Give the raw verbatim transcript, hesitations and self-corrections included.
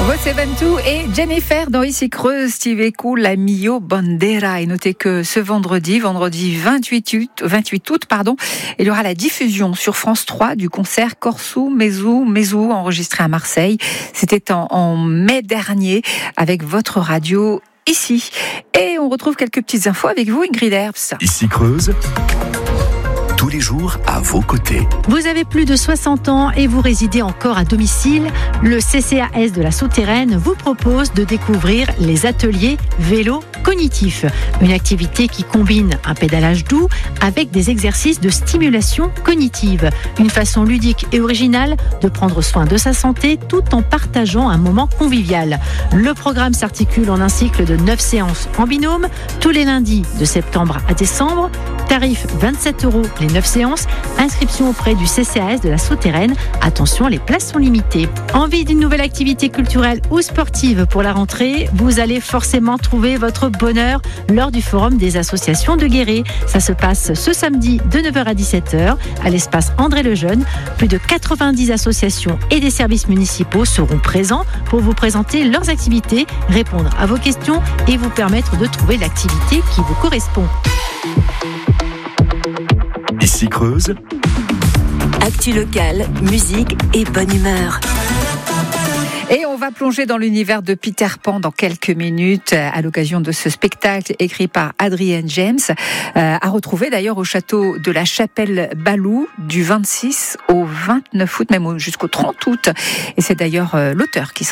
José Ventoux et Jennifer dans Ici Creuse, Steve Eco, la Mio Bandera. Et notez que ce vendredi, vendredi vingt-huit août, pardon, il y aura la diffusion sur France trois du concert Corsou, Mezou, Mezou, enregistré à Marseille. C'était en, en mai dernier avec votre radio ici. Et on retrouve quelques petites infos avec vous, Ingrid Herbst. Ici Creuse, tous les jours à vos côtés. Vous avez plus de soixante ans et vous résidez encore à domicile. Le C C A S de la Sauterraine vous propose de découvrir les ateliers vélo cognitif. Une activité qui combine un pédalage doux avec des exercices de stimulation cognitive. Une façon ludique et originale de prendre soin de sa santé tout en partageant un moment convivial. Le programme s'articule en un cycle de neuf séances en binôme, tous les lundis de septembre à décembre. Tarif vingt-sept euros les neuf séances. Inscription auprès du C C A S de la Sauterraine. Attention, les places sont limitées. Envie d'une nouvelle activité culturelle ou sportive pour la rentrée? Vous allez forcément trouver votre bonheur lors du forum des associations de Guéret. Ça se passe ce samedi de neuf heures à dix-sept heures à l'espace André Lejeune. Plus de quatre-vingt-dix associations et des services municipaux seront présents pour vous présenter leurs activités, répondre à vos questions et vous permettre de trouver l'activité qui vous correspond. Ici Creuse, actu locale, musique et bonne humeur. Et on va plonger dans l'univers de Peter Pan dans quelques minutes à l'occasion de ce spectacle écrit par Adrienne James, euh, à retrouver d'ailleurs au château de la Chapelle-Balou du vingt-six au vingt-neuf août, même jusqu'au trente août. Et c'est d'ailleurs euh, l'auteur qui sera